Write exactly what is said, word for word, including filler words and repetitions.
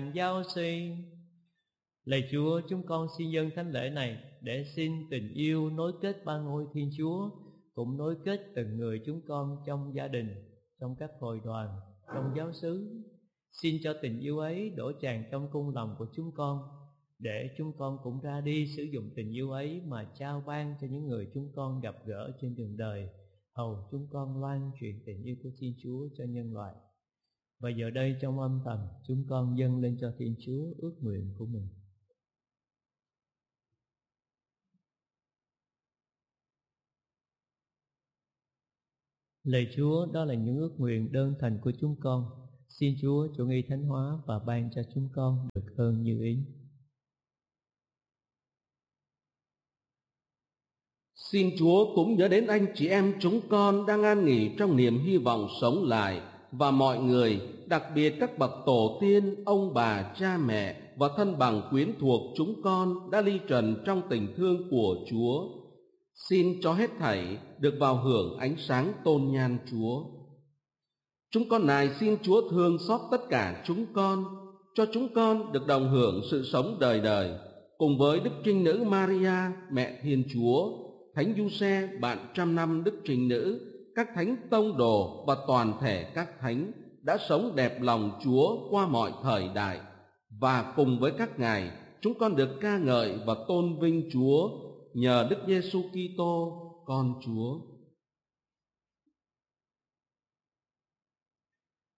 hàng giáo sĩ. Lạy Chúa, chúng con xin dâng thánh lễ này để xin tình yêu nối kết ba ngôi Thiên Chúa, cũng nối kết từng người chúng con trong gia đình, trong các hội đoàn, trong giáo xứ. Xin cho tình yêu ấy đổ tràn trong cung lòng của chúng con, để chúng con cũng ra đi sử dụng tình yêu ấy mà trao ban cho những người chúng con gặp gỡ trên đường đời, hầu chúng con loan truyền tình yêu của Thiên Chúa cho nhân loại. Và giờ đây trong âm thầm, chúng con dâng lên cho Thiên Chúa ước nguyện của mình. Lạy Chúa, đó là những ước nguyện đơn thành của chúng con. Xin Chúa chủ nghi thánh hóa và ban cho chúng con được hơn như ý. Xin Chúa cũng nhớ đến anh chị em chúng con đang an nghỉ trong niềm hy vọng sống lại, và mọi người, đặc biệt các bậc tổ tiên, ông bà, cha mẹ và thân bằng quyến thuộc chúng con đã ly trần trong tình thương của Chúa. Xin cho hết thảy được vào hưởng ánh sáng tôn nhan Chúa. Chúng con này xin Chúa thương xót tất cả chúng con, cho chúng con được đồng hưởng sự sống đời đời, cùng với Đức Trinh Nữ Maria, Mẹ Thiên Chúa, Thánh Giuse, bạn trăm năm Đức Trinh Nữ, các thánh tông đồ và toàn thể các thánh đã sống đẹp lòng Chúa qua mọi thời đại. Và cùng với các ngài, chúng con được ca ngợi và tôn vinh Chúa nhờ Đức Giêsu Kitô, con Chúa.